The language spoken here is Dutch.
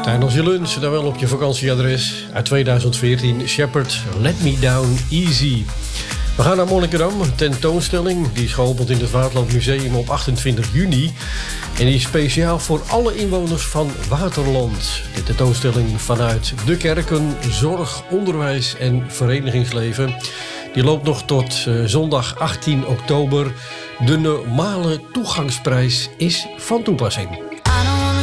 Tijdens je lunch, dan wel op je vakantieadres. Uit 2014, Shepherd, Let Me Down Easy. We gaan naar Monnikendam, een tentoonstelling. Die is geopend in het Waterland Museum op 28 juni. En die is speciaal voor alle inwoners van Waterland. De tentoonstelling vanuit de kerken, zorg, onderwijs en verenigingsleven. Die loopt nog tot zondag 18 oktober. De normale toegangsprijs is van toepassing.